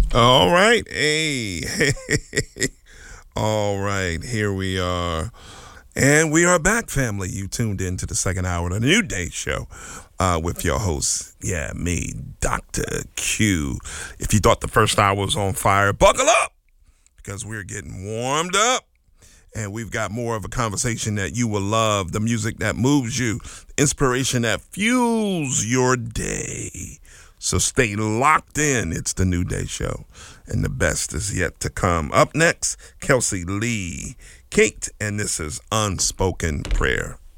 All right. Hey. All right. Here we are. And we are back, family. You tuned in to the second hour of the New Day Show with your host, me, Dr. Q. If you thought the first hour was on fire, buckle up because we're getting warmed up. And we've got more of a conversation that you will love, the music that moves you, the inspiration that fuels your day. So stay locked in. It's the New Day Show, and the best is yet to come. Up next, Kelsey Lee, Kate, and this is Unspoken Prayer.